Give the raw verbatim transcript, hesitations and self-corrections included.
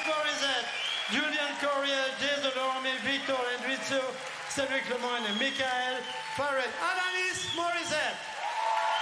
Morissette, Julian Courier, Jason Dorame, Victor Andrizio, Cedric Lemoyne, Michael Farrell, Alanis Morissette.